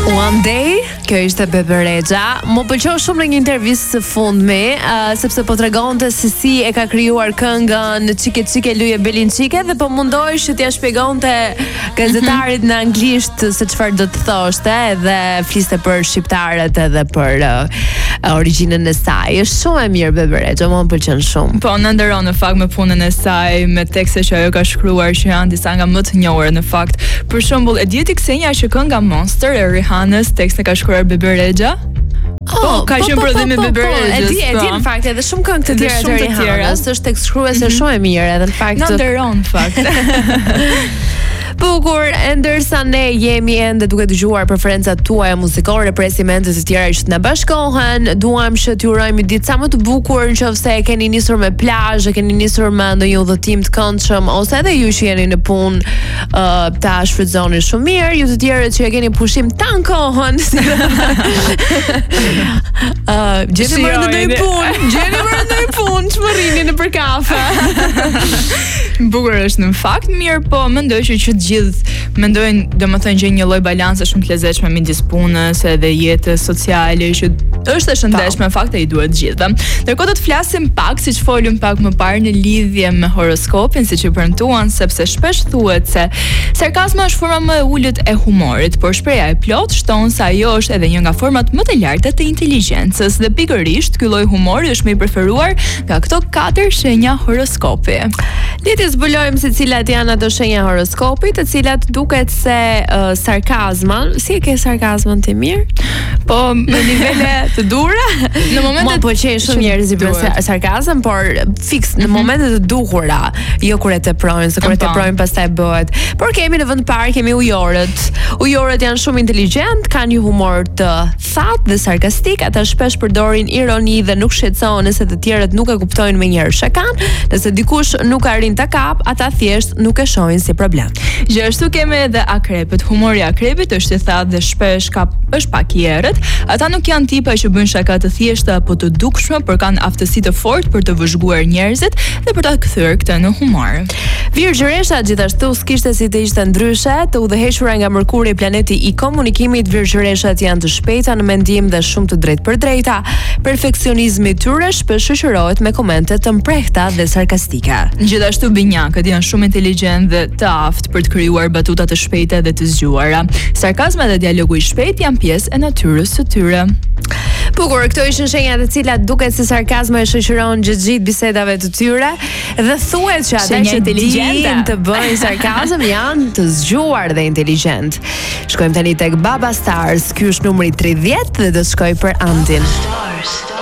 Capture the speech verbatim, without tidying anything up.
One Day, kjo ishte Bebe Rexha. Më pëlqeu shumë në një intervistë së fundmi, uh, sepse po tregonte se si e ka krijuar këngën Çike Çike Luje Belin Çike dhe po mundoi që t'ia shpjegonte gazetarit në anglisht se çfarë do të thoshte dhe fliste për shqiptarët edhe për uh, origjinën e saj. Është shumë e mirë Bebe Rexha, më pëlqen shumë. Po, në nderon në fakt me punën e saj, me tekste që ajo ka shkruar që janë disa nga më të njohura në fakt. Për shembull, e di ti Ksenja që kënga Monster e Rihanës tekste ka shkruar Bebe Rexha? Oh, ka qenë prodhim me Bebe Rexha. E di, e di në fakt, edhe shumë këngë të tjera të Rihanës, është tekstshkruese shumë e mirë, edhe në fakt. Na nderon në fakt. Bukur, ndërsa ne jemi ende duke dëgjuar preferencat tuaja muzikore, presim ende të tjera që të na bashkohen. Duam që t'ju urojmë një ditë sa më të bukur, nëse e keni nisur me plazh, e keni nisur me ndonjë udhëtim të këndshëm, ose edhe ju që jeni në punë, uh, ta shfrytëzoni shumë mirë. Ju të tjerët që e keni pushim tan kohën. uh, Gjeni më në ndonjë punë, gjeni më në ndonjë punë, çmërrini në për kafe. Bukur është në fakt, mirë, po mendoj që që të gjithë mendojnë, domethënë gjejnë një lloj balanse shumë të lezetshme midis punës edhe jetës sociale, që është e shëndetshme, në fakt ai duhet gjithëve. Ndërkohë do të flasim pak, siç folëm pak më parë në lidhje me horoskopin, siç e premtuan, sepse shpesh thuhet se sarkazmi është forma më e ulët e humorit, por shpreha e plot shton se ajo është edhe një nga format më të larta të inteligjencës dhe pikërisht ky lloj humori është më i preferuar nga këto katër shenja horoskopi. Le të zbulojmë se cilat janë ato shenja horoskopit, të cilat duket se uh, sarkazma, si e ke sarkazmën ti mirë? Po në nivele të dura, në momentet po qejnë shumë njerëz i bëjnë sarkazëm, por fiks në momentet të duhura, jo kur e teprojnë, se kur e teprojnë pastaj bëhet. Por kemi në vend parë kemi ujorët. Ujorët janë shumë inteligjent, kanë një humor të thatë dhe sarkastik, ata shpesh përdorin ironi dhe nuk shqetësohen nëse të tjerët nuk e kuptojnë me njëherë shakan, nëse dikush nuk arrin ta kap, ata thjesht nuk e shohin si problem. Gjithashtu kemi edhe akrepët. Humori i akrepit është i thatë dhe shpesh ka është pak i errët. Ata nuk janë tipa që bëjnë shaka të thjeshta apo të dukshme, por kanë aftësi të fortë për të vëzhguar njerëzit dhe për ta kthyer këtë në humor. Virgjëresha gjithashtu s'kishte si të ishte ndryshe, të udhëhequra nga Mërkuri, planeti i komunikimit. Virgjëreshat janë të shpejta në mendim dhe shumë të drejtë për drejta. Perfeksionizmi i tyre shpesh shoqërohet me komente të mprehta dhe sarkastike. Gjithashtu binjakët janë shumë inteligjent dhe të aftë për të krijuar batuta të shpejta dhe të zgjuara. Sarkazmi dhe dialogu i shpejt janë pjesë e natyrës së tyre. Bukur, këto ishin shenjat të cilat duket se sarkazmi e shoqëron gjatë gjithë bisedave të tyre dhe thuhet që ata që dinë të bëjnë sarkazëm janë të zgjuar dhe inteligjent. Shkojmë tani tek Baba Stars. Ky është numri tridhjetë dhe do të shkoj për Andin.